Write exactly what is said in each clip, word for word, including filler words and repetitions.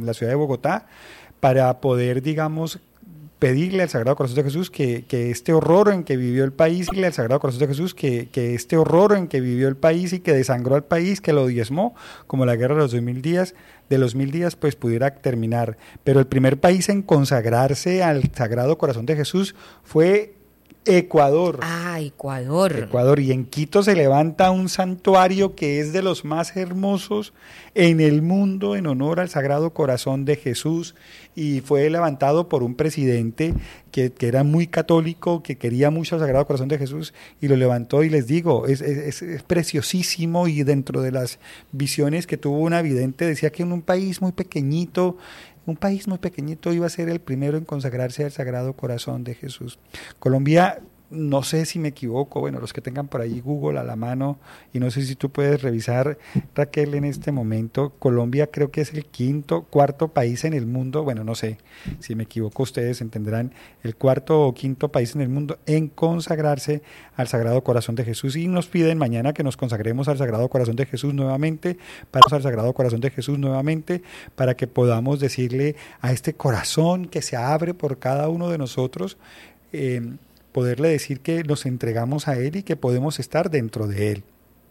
la ciudad de Bogotá, para poder, digamos, pedirle al Sagrado Corazón de Jesús que, que este horror en que vivió el país, pedirle al Sagrado Corazón de Jesús que, que este horror en que vivió el país y que desangró al país, que lo diezmó, como la guerra de los dos mil días, de los mil días, pues pudiera terminar. Pero el primer país en consagrarse al Sagrado Corazón de Jesús fue Ecuador. Ah, Ecuador. Ecuador. Y en Quito se levanta un santuario que es de los más hermosos en el mundo en honor al Sagrado Corazón de Jesús, y fue levantado por un presidente que, que era muy católico, que quería mucho al Sagrado Corazón de Jesús, y lo levantó. Y les digo, es, es, es preciosísimo, y dentro de las visiones que tuvo una vidente decía que en un país muy pequeñito, un país muy pequeñito iba a ser el primero en consagrarse al Sagrado Corazón de Jesús. Colombia, no sé si me equivoco, bueno, los que tengan por ahí Google a la mano, y no sé si tú puedes revisar, Raquel, en este momento, Colombia creo que es el quinto, cuarto país en el mundo, bueno, no sé, si me equivoco ustedes entenderán, el cuarto o quinto país en el mundo en consagrarse al Sagrado Corazón de Jesús, y nos piden mañana que nos consagremos al Sagrado Corazón de Jesús nuevamente, para al Sagrado Corazón de Jesús nuevamente, para que podamos decirle a este corazón que se abre por cada uno de nosotros, eh, poderle decir que nos entregamos a Él y que podemos estar dentro de Él.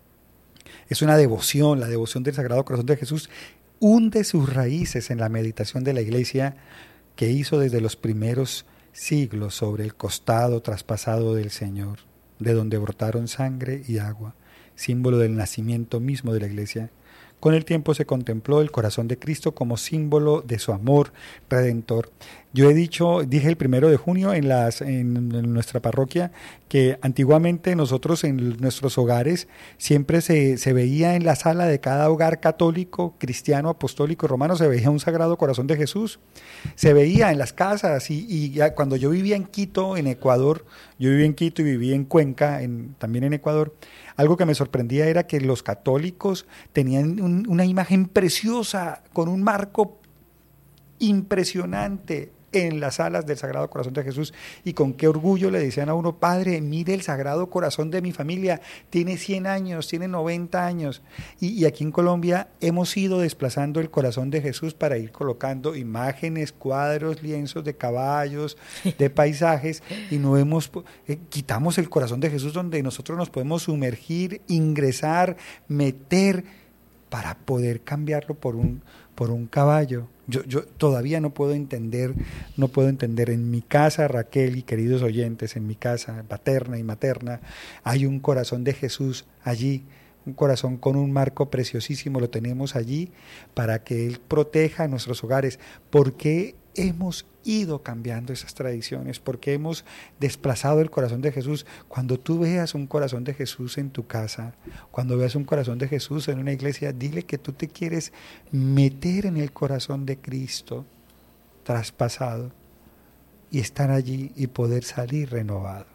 Es una devoción, la devoción del Sagrado Corazón de Jesús hunde sus raíces en la meditación de la Iglesia que hizo desde los primeros siglos sobre el costado traspasado del Señor, de donde brotaron sangre y agua, símbolo del nacimiento mismo de la Iglesia. Con el tiempo se contempló el corazón de Cristo como símbolo de su amor redentor. Yo he dicho, dije el primero de junio en, las, en, en nuestra parroquia, que antiguamente nosotros en nuestros hogares siempre se, se veía en la sala de cada hogar católico, cristiano, apostólico, romano, se veía un Sagrado Corazón de Jesús. Se veía en las casas, y, y ya cuando yo vivía en Quito, en Ecuador, yo vivía en Quito y viví en Cuenca, en, también en Ecuador, algo que me sorprendía era que los católicos tenían un, una imagen preciosa, con un marco impresionante en las salas del Sagrado Corazón de Jesús, y con qué orgullo le decían a uno: padre, mire el Sagrado Corazón de mi familia, tiene cien años, tiene noventa años, y, y aquí en Colombia hemos ido desplazando el Corazón de Jesús para ir colocando imágenes, cuadros, lienzos de caballos, de paisajes, y no hemos, eh, quitamos el Corazón de Jesús donde nosotros nos podemos sumergir, ingresar, meter, para poder cambiarlo por un, por un caballo. Yo, yo todavía no puedo entender, no puedo entender. En mi casa, Raquel y queridos oyentes, en mi casa paterna y materna, hay un corazón de Jesús allí, un corazón con un marco preciosísimo, lo tenemos allí para que Él proteja nuestros hogares. ¿Por qué hemos ido cambiando esas tradiciones? ¿Por qué hemos desplazado el corazón de Jesús? Cuando tú veas un corazón de Jesús en tu casa, cuando veas un corazón de Jesús en una iglesia, dile que tú te quieres meter en el corazón de Cristo traspasado y estar allí y poder salir renovado.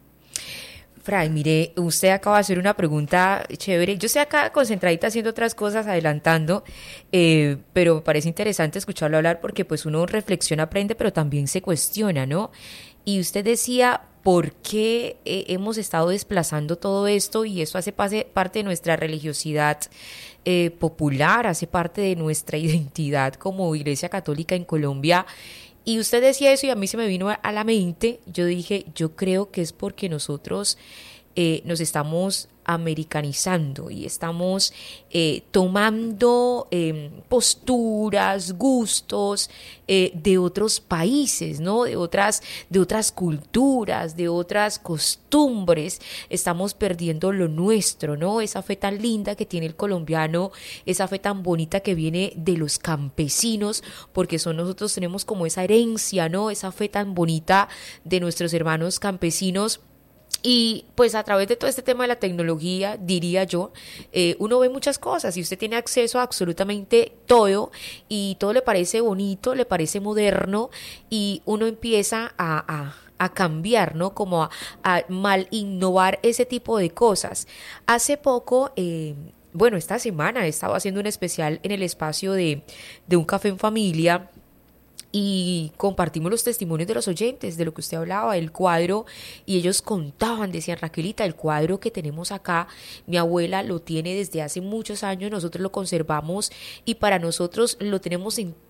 Fray, mire, usted acaba de hacer una pregunta chévere. Yo estoy acá concentradita haciendo otras cosas, adelantando, eh, pero me parece interesante escucharlo hablar porque pues uno reflexiona, aprende, pero también se cuestiona, ¿no? Y usted decía, ¿por qué eh, hemos estado desplazando todo esto? Y eso hace pase, parte de nuestra religiosidad eh, popular, hace parte de nuestra identidad como Iglesia Católica en Colombia. Y usted decía eso y a mí se me vino a la mente. Yo dije, yo creo que es porque nosotros eh, nos estamos americanizando y estamos eh, tomando eh, posturas, gustos eh, de otros países, ¿no? De otras, de otras culturas, de otras costumbres. Estamos perdiendo lo nuestro, ¿no? Esa fe tan linda que tiene el colombiano, esa fe tan bonita que viene de los campesinos, porque son nosotros tenemos como esa herencia, ¿no? Esa fe tan bonita de nuestros hermanos campesinos. Y pues a través de todo este tema de la tecnología, diría yo, eh, uno ve muchas cosas y usted tiene acceso a absolutamente todo y todo le parece bonito, le parece moderno y uno empieza a, a, a cambiar, ¿no? Como a, a mal innovar ese tipo de cosas. Hace poco... Eh, bueno, esta semana he estado haciendo un especial en el espacio de, de Un Café en Familia y compartimos los testimonios de los oyentes, de lo que usted hablaba, el cuadro, y ellos contaban, decían, Raquelita, el cuadro que tenemos acá, mi abuela lo tiene desde hace muchos años, nosotros lo conservamos y para nosotros lo tenemos en